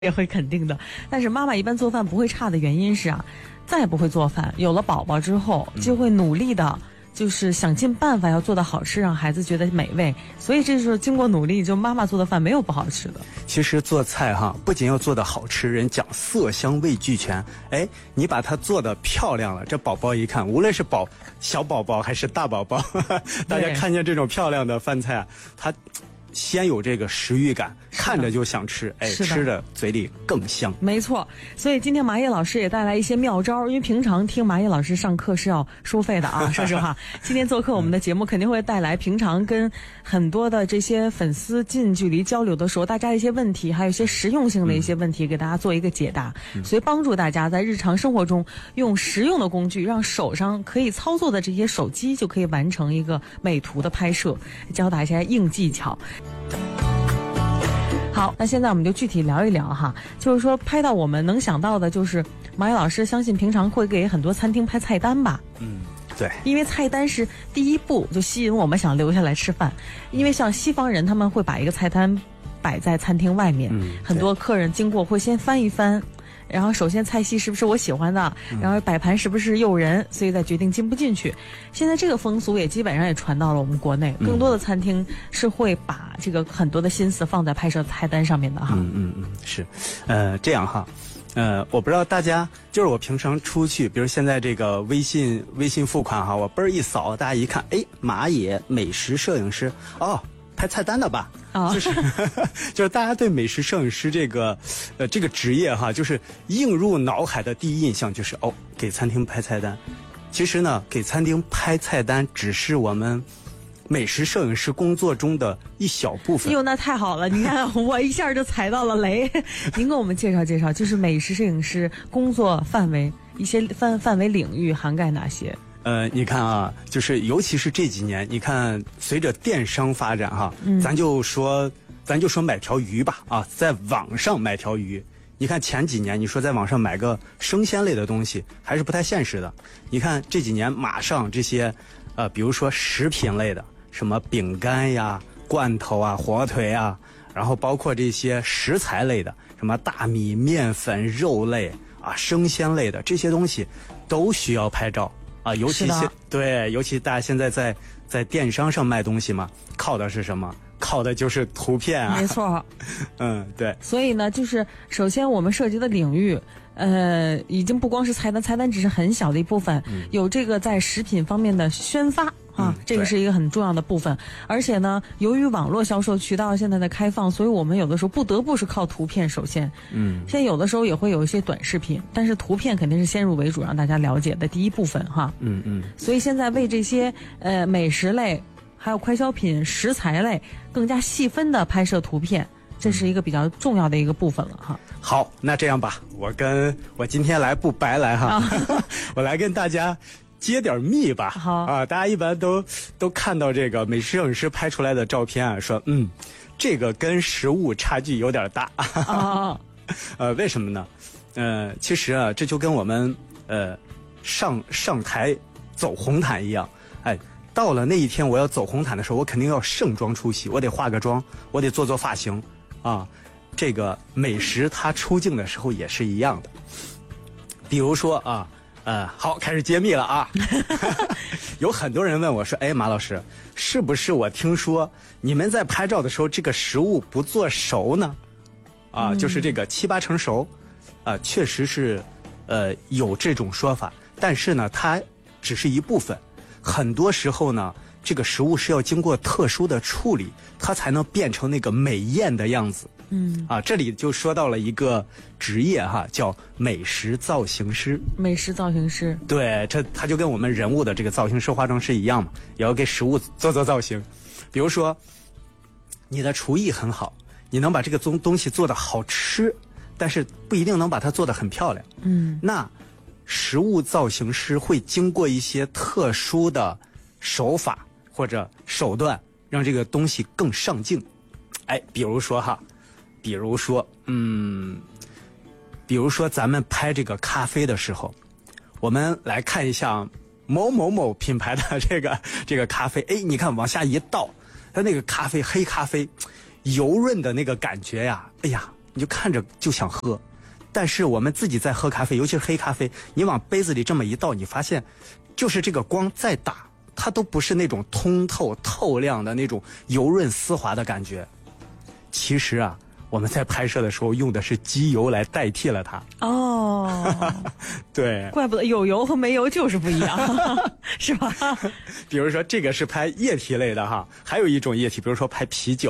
也会肯定的。但是妈妈一般做饭不会差的原因是啊，再也不会做饭，有了宝宝之后就会努力的，就是想尽办法要做的好吃，让孩子觉得美味。所以这时候经过努力，就妈妈做的饭没有不好吃的。 其实做菜哈，不仅要做的好吃，人讲色香味俱全。哎，你把它做的漂亮了，这宝宝一看，无论是小宝宝还是大宝宝，大家看见这种漂亮的饭菜啊，他先有这个食欲感，看着就想吃，哎，吃的嘴里更香。 没错，所以今天麻叶老师也带来一些妙招，因为平常听麻叶老师上课是要收费的啊。说实话，今天做客我们的节目肯定会带来平常跟很多的这些粉丝近距离交流的时候，大家的一些问题，还有一些实用性的一些问题，给大家做一个解答，所以帮助大家在日常生活中用实用的工具，让手上可以操作的这些手机就可以完成一个美图的拍摄，教大家一些硬技巧。好，那现在我们就具体聊一聊哈，就是说拍到我们能想到的，就是麻叶老师相信平常会给很多餐厅拍菜单吧？ 对， 因为菜单是第一步就吸引我们想留下来吃饭，因为像西方人他们会把一个菜单摆在餐厅外面，很多客人经过会先翻一翻。然后首先菜系是不是我喜欢的，然后摆盘是不是诱人，所以再决定进不进去。现在这个风俗也基本上也传到了我们国内，更多的餐厅是会把这个很多的心思放在拍摄菜单上面的哈。 是，这样哈。我不知道大家，就是我平常出去，比如现在这个微信付款哈，我嘣儿一扫，大家一看，哎，麻野美食摄影师哦。拍菜单的吧，就是大家对美食摄影师这个职业哈，就是映入脑海的第一印象就是给餐厅拍菜单。其实呢，给餐厅拍菜单只是我们美食摄影师工作中的一小部分。 哟，那太好了！你看我一下就踩到了雷。您给我们介绍介绍，就是美食摄影师工作范围一些范围领域涵盖哪些？ 你看啊，就是尤其是这几年，你看随着电商发展哈，咱就说买条鱼吧啊，在网上买条鱼，你看前几年你说在网上买个生鲜类的东西还是不太现实的。你看这几年马上这些比如说食品类的，什么饼干呀、罐头啊、火腿啊，然后包括这些食材类的，什么大米、面粉、肉类啊、生鲜类的这些东西都需要拍照。啊，尤其大家现在在电商上卖东西嘛，靠的是什么？靠的就是图片啊。 没错。 对。所以呢，就是首先我们涉及的领域，已经不光是菜单只是很小的一部分，有这个在食品方面的宣发啊，这个是一个很重要的部分。而且呢，由于网络销售渠道现在的开放，所以我们有的时候不得不是靠图片首先。现在有的时候也会有一些短视频，但是图片肯定是先入为主，让大家了解的第一部分哈。所以现在为这些美食类，还有快消品、食材类更加细分的拍摄图片，这是一个比较重要的一个部分了哈。 好，那这样吧，我今天来不白来哈，我来跟大家揭点秘吧。 好啊，大家一般都看到这个美食摄影师拍出来的照片啊，说这个跟实物差距有点大。为什么呢？其实啊，这就跟我们上台走红毯一样，哎。到了那一天我要走红毯的时候，我肯定要盛装出席，我得化个妆，我得做发型啊。这个美食它出镜的时候也是一样的。比如说啊，好，开始揭秘了啊。有很多人问我说，哎，马老师，是不是我听说你们在拍照的时候这个食物不做熟呢？啊，就是这个7、8成熟，确实是有这种说法，但是呢，它只是一部分。很多时候呢，这个食物是要经过特殊的处理，它才能变成那个美艳的样子。这里就说到了一个职业哈，叫美食造型师。美食造型师，对，它就跟我们人物的这个造型师、化妆师一样嘛，也要给食物做造型。比如说，你的厨艺很好，你能把这个东西做得好吃，但是不一定能把它做得很漂亮。那食物造型师会经过一些特殊的手法或者手段，让这个东西更上镜。哎，比如说咱们拍这个咖啡的时候，我们来看一下某某某品牌的这个咖啡。哎，你看往下一倒，它那个咖啡黑咖啡油润的那个感觉呀，哎呀， 你就看着就想喝。但是我们自己在喝咖啡，尤其是黑咖啡，你往杯子里这么一倒，你发现就是这个光再大，它都不是那种通透透亮的那种油润丝滑的感觉。其实啊，我们在拍摄的时候用的是机油来代替了它。 哦， 对， 怪不得有油和没油就是不一样，是吧？ 比如说这个是拍液体类的哈，还有一种液体，比如说拍啤酒。